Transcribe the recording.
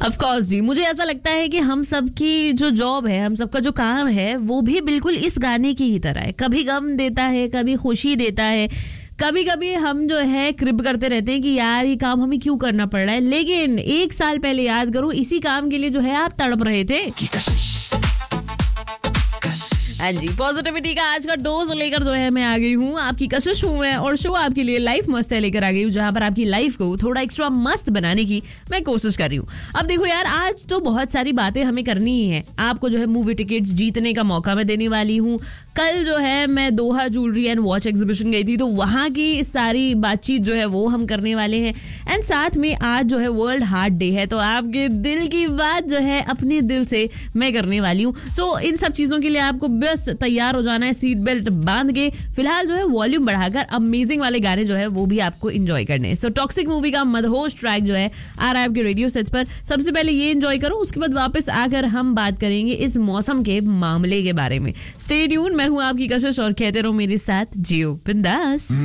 Of course जी, मुझे ऐसा लगता है कि हम सबकी जो जॉब है, हम सबका जो काम है, वो भी बिल्कुल इस गाने की ही तरह है. कभी गम देता है, कभी खुशी देता है. कभी कभी हम जो है क्रिप करते रहते हैं कि यार ये काम हमें क्यों करना पड़ रहा है, लेकिन 1 साल पहले याद करो, इसी काम के लिए जो है आप तड़प रहे थे. हाँ जी, पॉजिटिविटी का आज का डोज लेकर जो है मैं आ गई हूँ. आपकी कशिश हूँ मैं, और शो आपके लिए लाइफ मस्त है लेकर आ गई हूँ, जहाँ पर आपकी लाइफ को थोड़ा एक्स्ट्रा मस्त बनाने की मैं कोशिश कर रही हूँ. अब देखो यार, आज तो बहुत सारी बातें हमें करनी ही है. आपको जो है मूवी टिकट्स जीतने का मौका मैं देने वाली हूँ. कल जो है मैं दोहा ज्वेलरी एंड वॉच एग्जीबिशन गई थी, तो वहाँ की सारी बातचीत जो है वो हम करने वाले हैं. एंड साथ में आज जो है वर्ल्ड हार्ट डे है, तो आपके दिल की बात जो है अपने दिल से मैं करने वाली हूँ. सो इन सब चीजों के लिए आपको बस तैयार हो जाना है, सीट बेल्ट बांध के. फिलहाल जो है वॉल्यूम बढ़ाकर अमेजिंग वाले गाने जो है वो भी आपको एंजॉय करने हैं. सो टॉक्सिक मूवी का मदहोश ट्रैक जो है आ रहा है आपके रेडियो सेट्स पर. सबसे पहले ये एंजॉय करो, उसके बाद वापस आकर हम बात करेंगे इस मौसम के मामले के बारे में. स्टे ट्यून, मैं हूं आपकी कशिश और कहते रहो मेरे साथ जियो बिंदास.